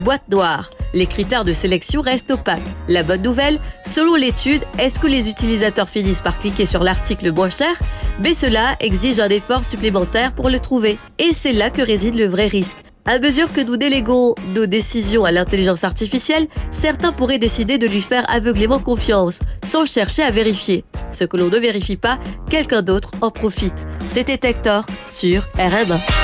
Boîte noire. Les critères de sélection restent opaques. La bonne nouvelle, selon l'étude, est-ce que les utilisateurs finissent par cliquer sur l'article le moins cher? Mais cela exige un effort supplémentaire pour le trouver. Et c'est là que réside le vrai risque. À mesure que nous déléguons nos décisions à l'intelligence artificielle, certains pourraient décider de lui faire aveuglément confiance, sans chercher à vérifier. Ce que l'on ne vérifie pas, quelqu'un d'autre en profite. C'était Tech Talk sur RMA.